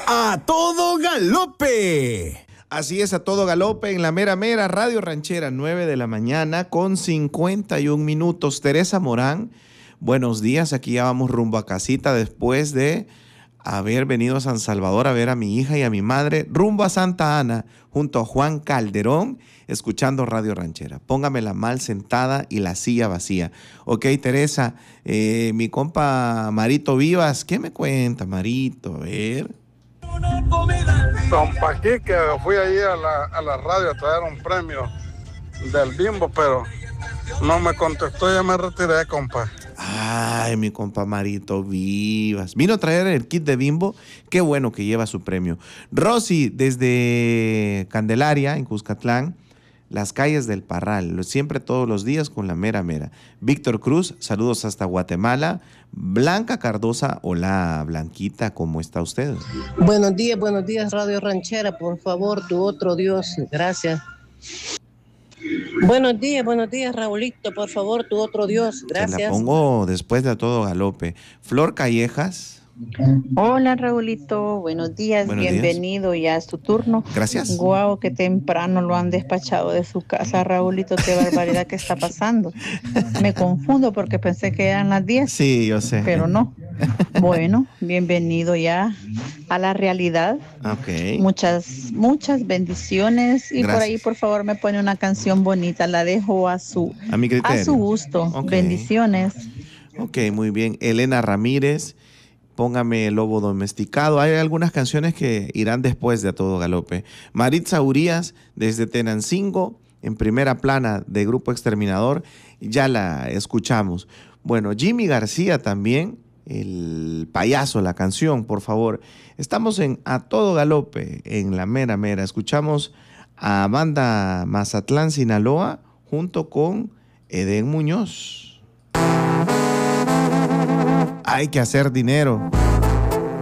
A todo galope. Así es, a todo galope en la mera mera Radio Ranchera, 9 de la mañana con 51 minutos. Teresa Morán, buenos días. Aquí ya vamos rumbo a casita después de haber venido a San Salvador a ver a mi hija y a mi madre, rumbo a Santa Ana, junto a Juan Calderón, escuchando Radio Ranchera. Póngamela mal sentada y la silla vacía. Ok, Teresa, mi compa Marito Vivas, ¿qué me cuenta, Marito? A ver. Compa, aquí que fui allí a la radio a traer un premio del Bimbo, pero no me contestó, ya me retiré, compa. Ay, mi compa Marito Vivas. Vino a traer el kit de Bimbo. Qué bueno que lleva su premio. Rosy, desde Candelaria, en Cuscatlán, las calles del Parral, siempre todos los días con la mera mera. Víctor Cruz, saludos hasta Guatemala. Blanca Cardosa, hola Blanquita, ¿cómo está usted? Buenos días Radio Ranchera, por favor, tu otro Dios, gracias. Buenos días Raulito, por favor, tu otro Dios, gracias. Se la pongo después de A Todo Galope. Flor Callejas. Hola Raulito, buenos días, bienvenido, ya es tu turno. Gracias. Guau, qué temprano lo han despachado de su casa, Raulito, qué barbaridad que está pasando. Me confundo porque pensé que eran las 10. Sí, yo sé. Pero no. Bueno, bienvenido ya a la realidad. Ok. Muchas bendiciones y gracias. Por ahí por favor me pone una canción bonita, la dejo a mi criterio. A su gusto. Okay. Bendiciones. Ok, muy bien. Elena Ramírez. Póngame El Lobo Domesticado. Hay algunas canciones que irán después de A Todo Galope. Maritza Urías, desde Tenancingo, en primera plana de Grupo Exterminador, ya la escuchamos. Bueno, Jimmy García también, El Payaso, la canción, por favor. Estamos en A Todo Galope, en la mera mera. Escuchamos a Banda Mazatlán, Sinaloa, junto con Edén Muñoz. Hay que hacer dinero.